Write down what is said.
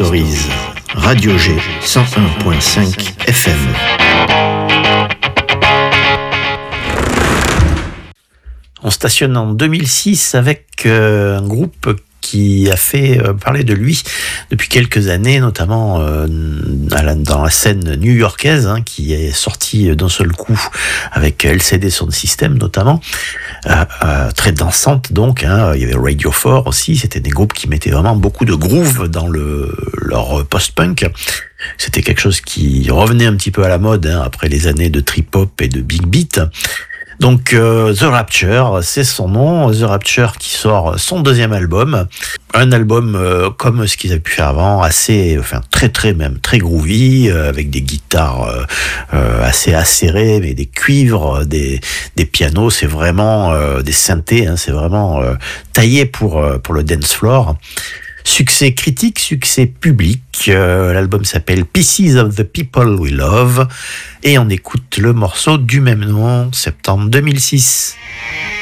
Stories, Radio G 101.5 FM. On stationne en 2006 avec un groupe qui a fait parler de lui depuis quelques années, notamment dans la scène new-yorkaise, qui est sortie d'un seul coup avec LCD Sound System notamment, très dansante donc. Il y avait Radio 4 aussi, c'était des groupes qui mettaient vraiment beaucoup de groove dans leur post-punk. C'était quelque chose qui revenait un petit peu à la mode après les années de trip-hop et de big beat. Donc The Rapture, c'est son nom, The Rapture qui sort son deuxième album, un album comme ce qu'ils avaient pu faire avant, très groovy, avec des guitares assez acérées, mais des cuivres, des pianos, c'est vraiment des synthés, c'est vraiment taillé pour le dance floor. Succès critique, succès public. L'album s'appelle Pieces of the People We Love et on écoute le morceau du même nom, septembre 2006.